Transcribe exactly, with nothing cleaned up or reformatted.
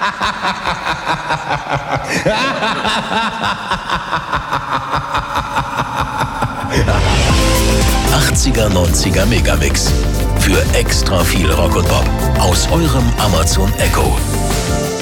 achtziger, neunziger Megamix. Für extra viel Rock und Pop. Aus eurem Amazon Echo.